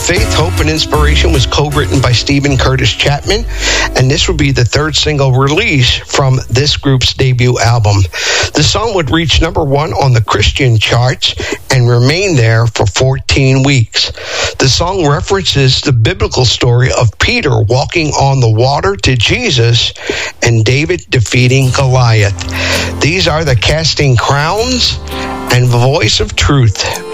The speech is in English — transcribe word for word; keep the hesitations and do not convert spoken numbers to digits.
Faith, Hope, and Inspiration was co-written by Stephen Curtis Chapman, and this would be the third single release from this group's debut album. The song would reach number one on the Christian charts and remain there for fourteen weeks. The song references the biblical story of Peter walking on the water to Jesus and David defeating Goliath. These are the Casting Crowns and Voice of Truth.